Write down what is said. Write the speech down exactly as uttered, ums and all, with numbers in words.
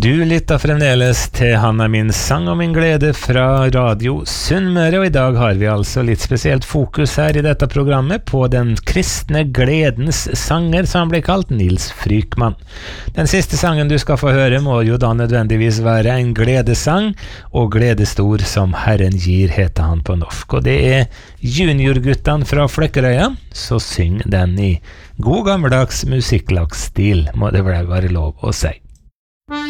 Du lytter fremdeles til Han er min sang og min glede fra Radio Sunnmøre, og i dag har vi altså litt spesielt fokus her i dette programmet på den kristne gledens sanger, som han blir kalt, Nils Frykman. Den siste sangen du skal få høre må jo da nødvendigvis være en gledesang, og gledestor som Herren gir, heter han på norsk. Og det er juniorguttene fra Flekkerøya, så syng den i god gammeldags musikklagstil, må det vel være lov å si.